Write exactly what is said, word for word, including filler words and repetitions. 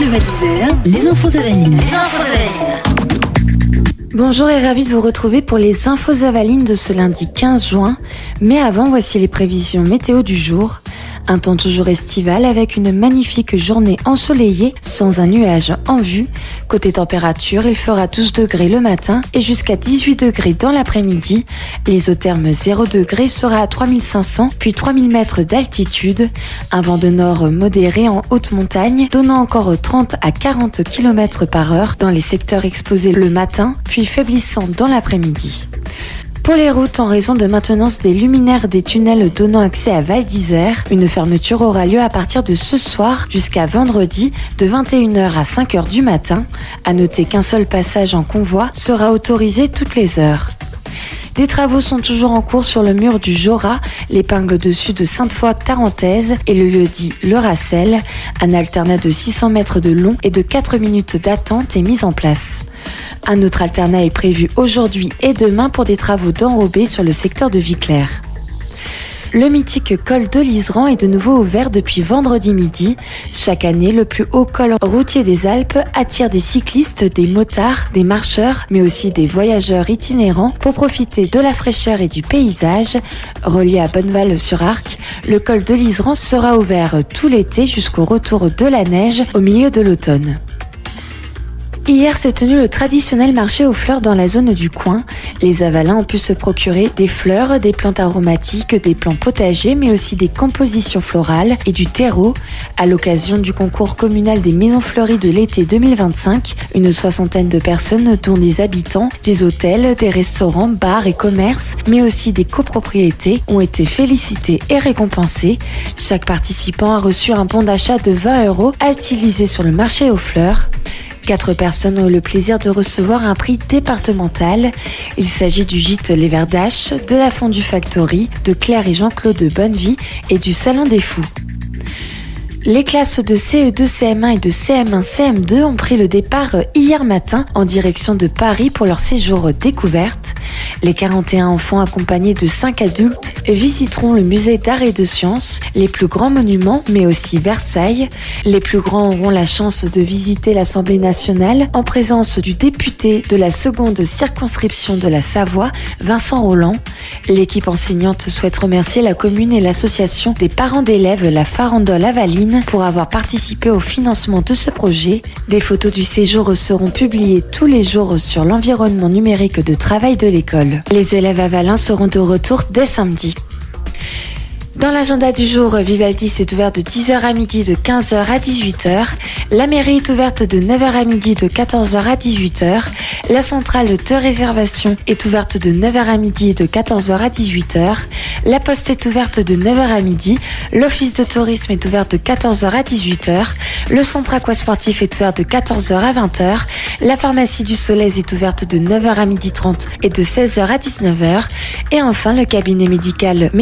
le Val d'Isère, les infos Avalines. Les infos Avalines. Bonjour et ravi de vous retrouver pour les infos Avalines de ce lundi quinze juin. Mais avant, voici les prévisions météo du jour. Un temps toujours estival avec une magnifique journée ensoleillée sans un nuage en vue. Côté température, il fera douze degrés le matin et jusqu'à dix-huit degrés dans l'après-midi. L'isotherme zéro degré sera à trois mille cinq cents puis trois mille mètres d'altitude. Un vent de nord modéré en haute montagne donnant encore trente à quarante kilomètres par heure dans les secteurs exposés le matin puis faiblissant dans l'après-midi. Pour les routes, en raison de maintenance des luminaires des tunnels donnant accès à Val d'Isère, une fermeture aura lieu à partir de ce soir jusqu'à vendredi de vingt et une heures à cinq heures du matin. À noter qu'un seul passage en convoi sera autorisé toutes les heures. Des travaux sont toujours en cours sur le mur du Jorat, l'épingle de sud de Sainte-Foy-Tarentaise et le lieu-dit Le Racel. Un alternat de six cents mètres de long et de quatre minutes d'attente est mis en place. Un autre alternat est prévu aujourd'hui et demain pour des travaux d'enrobés sur le secteur de Viclair. Le mythique col de l'Iseran est de nouveau ouvert depuis vendredi midi. Chaque année, le plus haut col routier des Alpes attire des cyclistes, des motards, des marcheurs, mais aussi des voyageurs itinérants pour profiter de la fraîcheur et du paysage. Relié à Bonneval-sur-Arc, le col de l'Iseran sera ouvert tout l'été jusqu'au retour de la neige au milieu de l'automne. Hier s'est tenu le traditionnel marché aux fleurs dans la zone du coin. Les Avalins ont pu se procurer des fleurs, des plantes aromatiques, des plants potagers, mais aussi des compositions florales et du terreau. À l'occasion du concours communal des maisons fleuries de l'été deux mille vingt-cinq, une soixantaine de personnes, dont des habitants, des hôtels, des restaurants, bars et commerces, mais aussi des copropriétés, ont été félicitées et récompensées. Chaque participant a reçu un bon d'achat de vingt euros à utiliser sur le marché aux fleurs. Quatre personnes ont eu le plaisir de recevoir un prix départemental. Il s'agit du gîte Les Verdaches, de la Fondue Factory, de Claire et Jean-Claude Bonnevie et du Salon des Fous. Les classes de C E deux C M un et de C M un C M deux ont pris le départ hier matin en direction de Paris pour leur séjour découverte. Les quarante et un enfants accompagnés de cinq adultes visiteront le musée d'art et de sciences, les plus grands monuments, mais aussi Versailles. Les plus grands auront la chance de visiter l'Assemblée nationale en présence du député de la seconde circonscription de la Savoie, Vincent Rolland. L'équipe enseignante souhaite remercier la commune et l'association des parents d'élèves La Farandole Avaline pour avoir participé au financement de ce projet. Des photos du séjour seront publiées tous les jours sur l'environnement numérique de travail de l'école. Les élèves avalins seront de retour dès samedi. Dans l'agenda du jour, Vivaldi est ouvert de dix heures à midi, de quinze heures à dix-huit heures. La mairie est ouverte de neuf heures à midi, de quatorze heures à dix-huit heures. La centrale de réservation est ouverte de neuf heures à midi, de quatorze heures à dix-huit heures. La poste est ouverte de neuf heures à midi. L'office de tourisme est ouvert de quatorze heures à dix-huit heures. Le centre aquasportif est ouvert de quatorze heures à vingt heures. La pharmacie du Solèze est ouverte de neuf heures à midi trente et de seize heures à dix-neuf heures. Et enfin, le cabinet médical